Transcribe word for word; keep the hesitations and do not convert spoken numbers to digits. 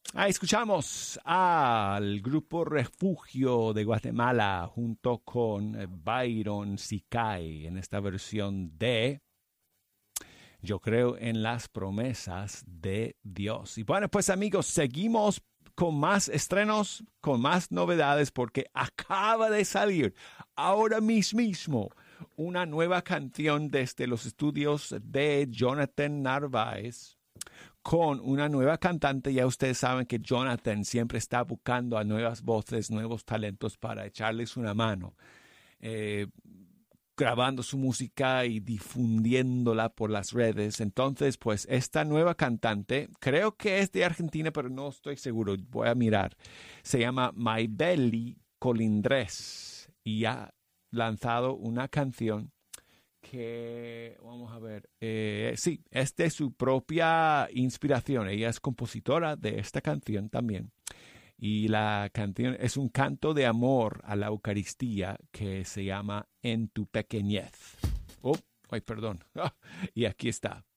Ah, escuchamos al grupo Refugio de Guatemala junto con Byron Sicay en esta versión de Yo creo en las promesas de Dios. Y bueno, pues amigos, seguimos con más estrenos, con más novedades, porque acaba de salir ahora mismo una nueva canción desde los estudios de Jonathan Narváez con una nueva cantante. Ya ustedes saben que Jonathan siempre está buscando a nuevas voces, nuevos talentos para echarles una mano. Eh, grabando su música y difundiéndola por las redes. Entonces, pues esta nueva cantante, creo que es de Argentina, pero no estoy seguro, voy a mirar. Se llama Maybelly Colindres y ha lanzado una canción que, vamos a ver, eh, sí, es de su propia inspiración. Ella es compositora de esta canción también. Y la canción es un canto de amor a la Eucaristía que se llama En tu pequeñez. Oh, ay, perdón. Y aquí está.